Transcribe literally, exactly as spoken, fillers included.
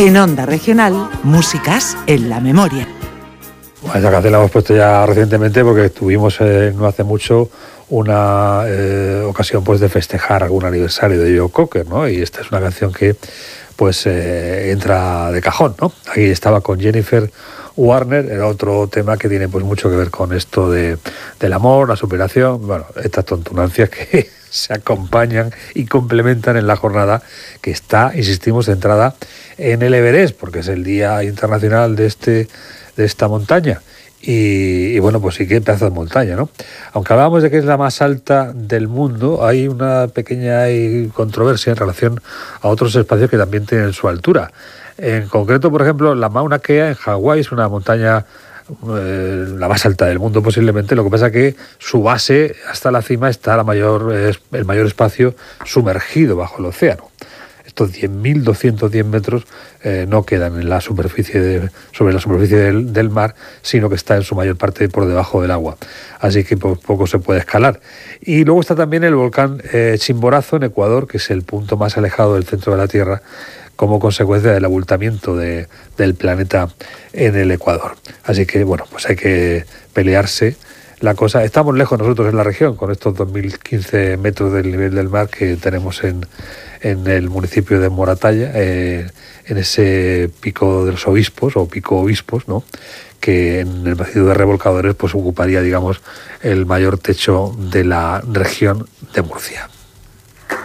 En Onda Regional, músicas en la memoria. Bueno, esa canción la hemos puesto ya recientemente porque tuvimos eh, no hace mucho una eh, ocasión pues de festejar algún aniversario de Joe Cocker, ¿no? Y esta es una canción que pues eh, entra de cajón, ¿no? Aquí estaba con Jennifer Warner, era otro tema que tiene pues mucho que ver con esto de, del amor, la superación, bueno, estas tontunancias que se acompañan y complementan en la jornada que está, insistimos, centrada en el Everest, porque es el Día Internacional de este de esta montaña. Y, y bueno, pues sí que pedazo de montaña, ¿no? Aunque hablábamos de que es la más alta del mundo, hay una pequeña controversia en relación a otros espacios que también tienen su altura. En concreto, por ejemplo, la Mauna Kea en Hawái es una montaña eh, la más alta del mundo posiblemente. Lo que pasa que su base hasta la cima está la mayor, eh, el mayor espacio sumergido bajo el océano. Estos diez mil doscientos diez metros eh, no quedan en la superficie de, sobre la superficie del, del mar, sino que está en su mayor parte por debajo del agua. Así que por poco se puede escalar. Y luego está también el volcán eh, Chimborazo en Ecuador, que es el punto más alejado del centro de la Tierra, como consecuencia del abultamiento de, del planeta en el Ecuador. Así que, bueno, pues hay que pelearse la cosa. Estamos lejos nosotros en la región, con estos dos mil quince metros del nivel del mar que tenemos en, en el municipio de Moratalla, eh, en ese pico de los obispos, o pico obispos, ¿no?, que en el macizo de Revolcadores pues ocuparía, digamos, el mayor techo de la región de Murcia.